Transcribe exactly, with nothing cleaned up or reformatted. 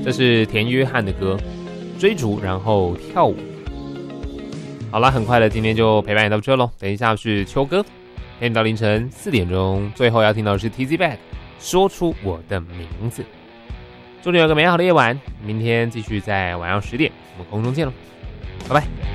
这是田约翰的歌，追逐然后跳舞。好啦，很快了，今天就陪伴你到这咯。等一下是秋歌，陪你到凌晨四点钟。最后要听到的是 T Z Back 说出我的名字。祝你有个美好的夜晚，明天继续在晚上十点我们空中见咯，拜拜。